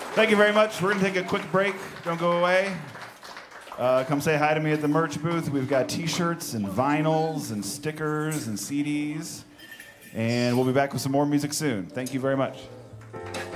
Thank you very much. We're going to take a quick break. Don't go away. Come say hi to me at the merch booth. We've got t-shirts and vinyls and stickers and CDs. And we'll be back with some more music soon. Thank you very much.